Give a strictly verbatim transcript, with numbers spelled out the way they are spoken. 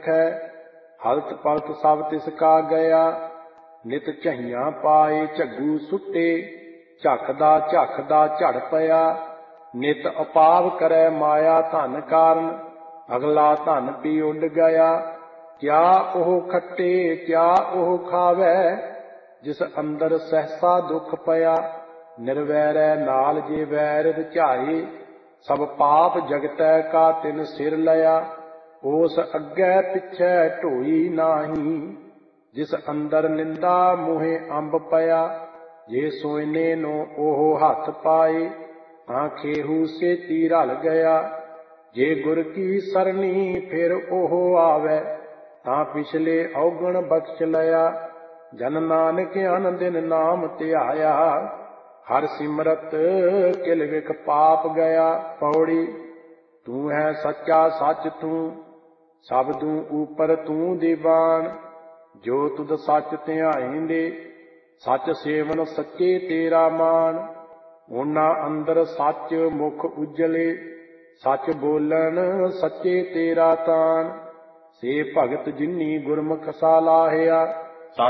रखै। हलत पलत सब तिसका गया, नित झइयां पाए झग्गू सुट्टे। झखदा झखदा झड़ पया, नित अपाव करै माया धन कारण। अगला धन पी उड गया, क्या ओह खट्टे क्या ओह खावै। जिस अंदर सहसा दुख पया, निर्वैरै नाल जे वैर रचाए। सब पाप जगतै का तिन सिर लया, ओस अग्गै पिछै ढोई नाही। जिस अंदर निंदा मोहे अंब पया, जे सोइने नो ओह हथ पाए। तां खेहू सेती रल गया, जे गुर की सरनी फिर ओह आवै। तां पिछले औगण बख्श लया, जन नानक अन दिन नाम ध्याया। हर सिमरत किल विख पाप गया। पौड़ी तू है सच्चा सच तू, सबदू ऊपर तू दीवान। जो तुद सच ध्याएंदे, सच सेवन सच्चे तेरा मान। ਉਹਨਾਂ ਅੰਦਰ ਸੱਚ ਮੁਖ ਉਜਲੇ, ਸੱਚ ਬੋਲਣ ਸੱਚੇ ਤੇਰਾ ਤਾਨ। ਸੇ ਭਗਤ ਜਿਨੀ ਗੁਰਮੁਖ ਸਾ ਲਾਹਿਆ,